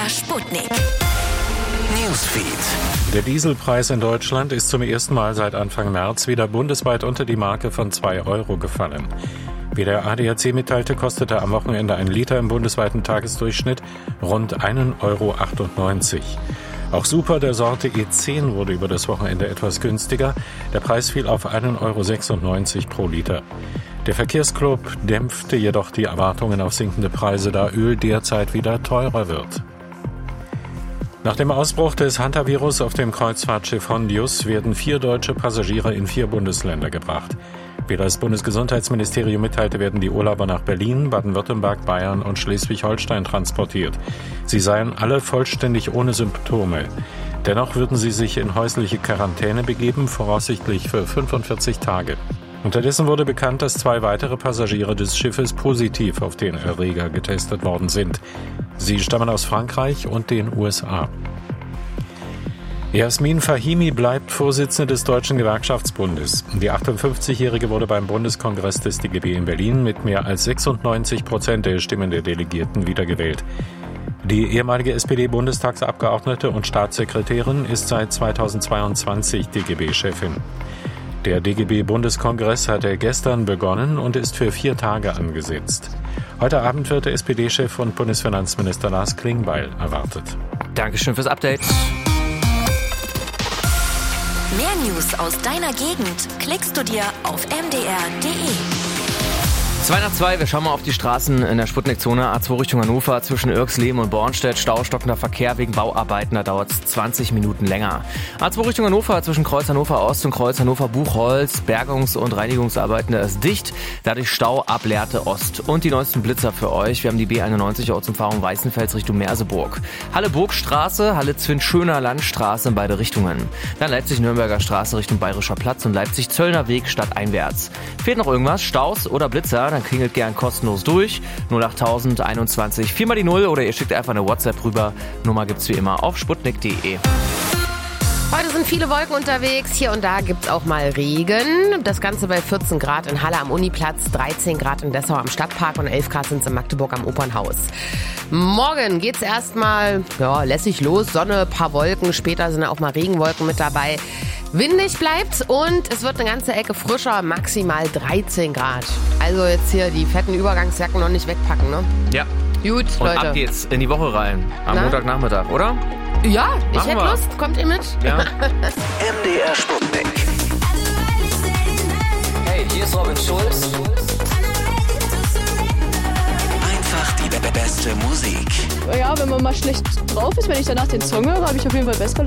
Sputnik. Newsfeed. Der Dieselpreis in Deutschland ist zum ersten Mal seit Anfang März wieder bundesweit unter die Marke von 2 Euro gefallen. Wie der ADAC mitteilte, kostete am Wochenende ein Liter im bundesweiten Tagesdurchschnitt rund 1,98 Euro. Auch Super der Sorte E10 wurde über das Wochenende etwas günstiger. Der Preis fiel auf 1,96 Euro pro Liter. Der Verkehrsclub dämpfte jedoch die Erwartungen auf sinkende Preise, da Öl derzeit wieder teurer wird. Nach dem Ausbruch des Hantavirus auf dem Kreuzfahrtschiff Hondius werden 4 deutsche Passagiere in 4 Bundesländer gebracht. Wie das Bundesgesundheitsministerium mitteilte, werden die Urlauber nach Berlin, Baden-Württemberg, Bayern und Schleswig-Holstein transportiert. Sie seien alle vollständig ohne Symptome. Dennoch würden sie sich in häusliche Quarantäne begeben, voraussichtlich für 45 Tage. Unterdessen wurde bekannt, dass 2 weitere Passagiere des Schiffes positiv auf den Erreger getestet worden sind. Sie stammen aus Frankreich und den USA. Jasmin Fahimi bleibt Vorsitzende des Deutschen Gewerkschaftsbundes. Die 58-Jährige wurde beim Bundeskongress des DGB in Berlin mit mehr als 96% der Stimmen der Delegierten wiedergewählt. Die ehemalige SPD-Bundestagsabgeordnete und Staatssekretärin ist seit 2022 DGB-Chefin. Der DGB-Bundeskongress hatte gestern begonnen und ist für 4 Tage angesetzt. Heute Abend wird der SPD-Chef und Bundesfinanzminister Lars Klingbeil erwartet. Dankeschön fürs Update. Mehr News aus deiner Gegend klickst du dir auf mdr.de. 2 nach 2, wir schauen mal auf die Straßen in der Sputnik-Zone. A2 Richtung Hannover zwischen Irxleben und Bornstedt. Staustockender Verkehr wegen Bauarbeiten, da dauert es 20 Minuten länger. A2 Richtung Hannover zwischen Kreuz Hannover Ost und Kreuz Hannover Buchholz. Bergungs- und Reinigungsarbeiten, da ist dicht. Dadurch Stau ab Lehrte Ost. Und die neuesten Blitzer für euch. Wir haben die B91 Ortsumfahrung Weißenfels Richtung Merseburg. Halle-Burgstraße, Halle-Zwinschöner Landstraße in beide Richtungen. Dann Leipzig-Nürnberger Straße Richtung Bayerischer Platz und Leipzig-Zöllner Weg stadteinwärts. Fehlt noch irgendwas? Staus oder Blitzer? Dann klingelt gern kostenlos durch. 08000 21 4 mal die 0 oder ihr schickt einfach eine WhatsApp rüber. Nummer gibt's wie immer auf sputnik.de. Heute sind viele Wolken unterwegs. Hier und da gibt's auch mal Regen. Das Ganze bei 14 Grad in Halle am Uniplatz, 13 Grad in Dessau am Stadtpark und 11 Grad sind's in Magdeburg am Opernhaus. Morgen geht's erstmal lässig los. Sonne, paar Wolken. Später sind auch mal Regenwolken mit dabei. Windig bleibt und es wird eine ganze Ecke frischer, maximal 13 Grad. Also jetzt hier die fetten Übergangsjacken noch nicht wegpacken, ne? Ja. Gut, und Leute. ab geht's in die Woche rein. Am Montagnachmittag, oder? Ja, ich Machen hätte wir. Lust. Kommt ihr mit? Ja. MDR Sputnik. Hey, hier ist Robin Schulz. Einfach die beste Musik. Ja, wenn man mal schlecht drauf ist, wenn ich danach den Song höre, habe ich auf jeden Fall bessere